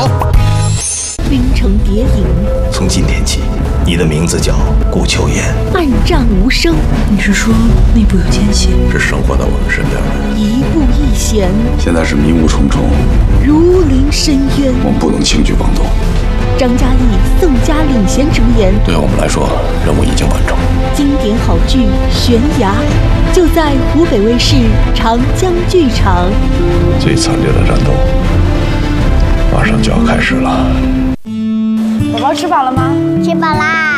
冰城谍影， 从今天起，你的名字叫顾秋言。 暗战无声， 你是说内部有奸细？ 是生活在我们身边的。 一步一险， 现在是迷雾重重， 如临深渊。 我们不能轻举妄动。 张嘉译、宋佳领衔主演， 对我们来说，任务已经完成。 经典好剧《悬崖》，就在湖北卫视长江剧场。 最惨烈的战斗马上就要开始了。 宝宝吃饱了吗？ 吃饱啦。